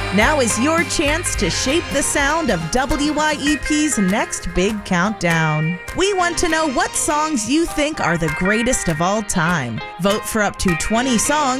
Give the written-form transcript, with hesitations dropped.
Now is your chance to shape the sound of WYEP's next big countdown. We want to know what songs you think are the greatest of all time. Vote for up to 20 songs